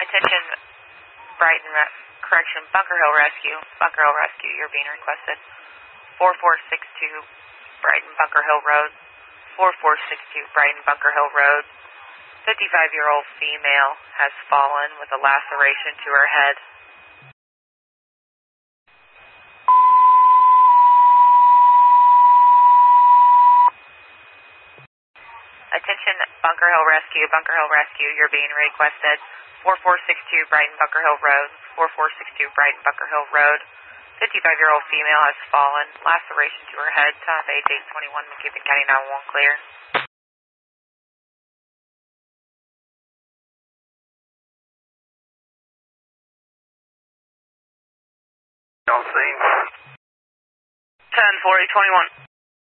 Attention, Brighton, correction, Bunker Hill Rescue, you're being requested. 4462 Brighton Bunker Hill Road. 4462 Brighton Bunker Hill Road. 55-year-old female has fallen with a laceration to her head. Attention, Bunker Hill Rescue, you're being requested. 4462 Brighton Bunker Hill Road. 4462 Brighton Bunker Hill Road. 55-year-old female has fallen, laceration to her head, top age 821, McKibbin County 911 clear. On scene. 10-4-821.